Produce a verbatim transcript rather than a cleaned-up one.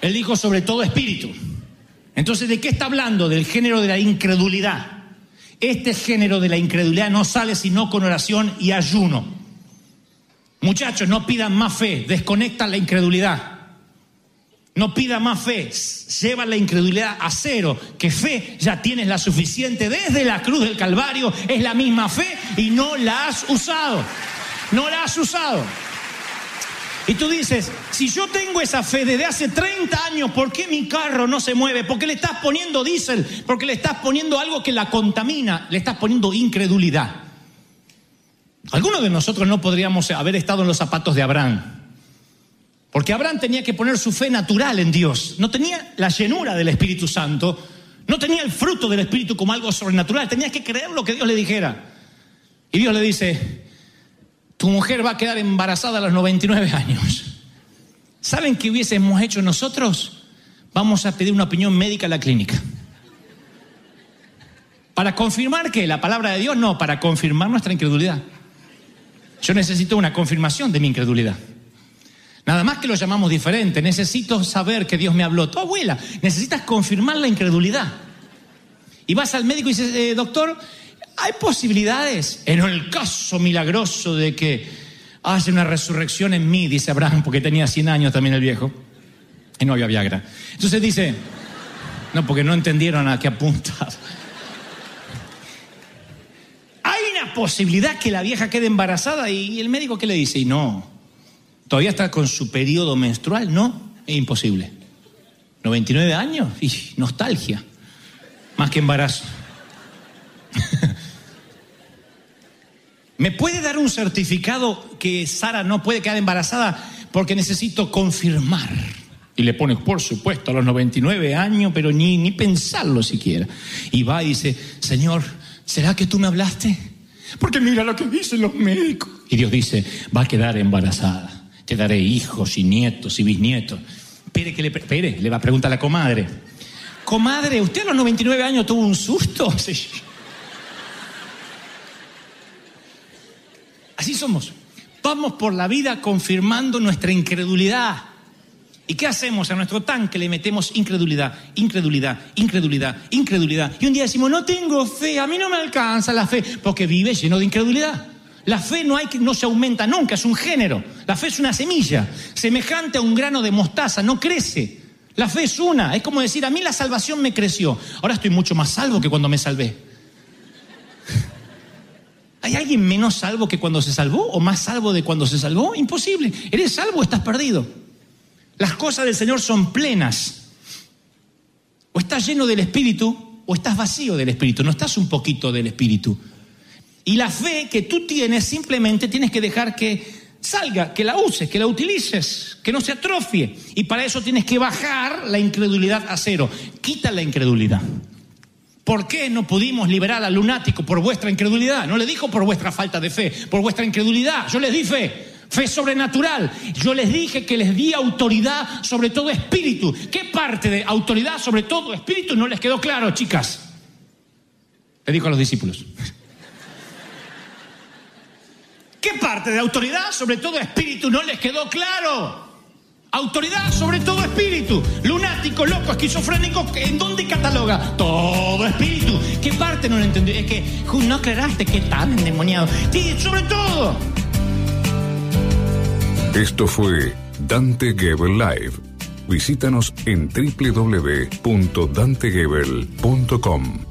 Él dijo sobre todo espíritu. Entonces, ¿de qué está hablando? Del género de la incredulidad. Este género de la incredulidad no sale sino con oración y ayuno. Muchachos, no pidan más fe, desconectan la incredulidad. No pidan más fe, llevan la incredulidad a cero, que fe ya tienes la suficiente desde la cruz del Calvario, es la misma fe y no la has usado. No la has usado. Y tú dices, si yo tengo esa fe desde hace treinta años, ¿por qué mi carro no se mueve? ¿Por qué le estás poniendo diésel? ¿Por qué le estás poniendo algo que la contamina? Le estás poniendo incredulidad. Algunos de nosotros no podríamos haber estado en los zapatos de Abraham. Porque Abraham tenía que poner su fe natural en Dios. No tenía la llenura del Espíritu Santo. No tenía el fruto del Espíritu como algo sobrenatural. Tenía que creer lo que Dios le dijera. Y Dios le dice, tu mujer va a quedar embarazada a los noventa y nueve años. ¿Saben qué hubiésemos hecho nosotros? Vamos a pedir una opinión médica a la clínica. ¿Para confirmar qué? ¿La palabra de Dios? No, para confirmar nuestra incredulidad. Yo necesito una confirmación de mi incredulidad. Nada más que lo llamamos diferente. Necesito saber que Dios me habló. Tu abuela, necesitas confirmar la incredulidad. Y vas al médico y dices, eh, doctor, ¿hay posibilidades en el caso milagroso de que haya una resurrección en mí? Dice Abraham, porque tenía cien años también el viejo. Y no había Viagra. Entonces dice, no, porque no entendieron a qué apuntaba. ¿Hay una posibilidad que la vieja quede embarazada? Y el médico, ¿qué le dice? Y no. ¿Todavía está con su periodo menstrual? No, es imposible. ¿noventa y nueve años? Y nostalgia. Más que embarazo. ¿Me puede dar un certificado que Sara no puede quedar embarazada? Porque necesito confirmar. Y le pone, por supuesto, a los noventa y nueve años, pero ni, ni pensarlo siquiera. Y va y dice, Señor, ¿será que tú me hablaste? Porque mira lo que dicen los médicos. Y Dios dice, va a quedar embarazada. Te daré hijos y nietos y bisnietos. Espere, que le, espere, le va a preguntar a la comadre. Comadre, ¿usted a los noventa y nueve años tuvo un susto? Sí. Así somos. Vamos por la vida confirmando nuestra incredulidad. ¿Y qué hacemos? A nuestro tanque le metemos incredulidad, incredulidad, incredulidad, incredulidad. Y un día decimos, no tengo fe, a mí no me alcanza la fe, porque vive lleno de incredulidad. La fe no, hay, no se aumenta nunca, es un género. La fe es una semilla, semejante a un grano de mostaza, no crece. La fe es una, es como decir, a mí la salvación me creció. Ahora estoy mucho más salvo que cuando me salvé. ¿Hay alguien menos salvo que cuando se salvó o más salvo de cuando se salvó? Imposible. ¿Eres salvo o estás perdido? Las cosas del Señor son plenas. O estás lleno del Espíritu o estás vacío del Espíritu. No estás un poquito del Espíritu. Y la fe que tú tienes simplemente tienes que dejar que salga, que la uses, que la utilices, que no se atrofie. Y para eso tienes que bajar la incredulidad a cero. Quita la incredulidad. ¿Por qué no pudimos liberar al lunático? Por vuestra incredulidad. No le dijo por vuestra falta de fe, por vuestra incredulidad. Yo les di fe. Fe sobrenatural. Yo les dije que les di autoridad sobre todo espíritu. ¿Qué parte de autoridad sobre todo espíritu no les quedó claro, chicas? Le dijo a los discípulos. ¿Qué parte de autoridad sobre todo espíritu no les quedó claro? Autoridad sobre todo espíritu. Lunático, loco, esquizofrénico, ¿en dónde cataloga? Todo espíritu. ¿Qué parte no lo entendí? Es que no aclaraste que tan endemoniado. Sí, sobre todo. Esto fue Dante Gebel Live. Visítanos en doble u doble u doble u punto dante gebel punto com.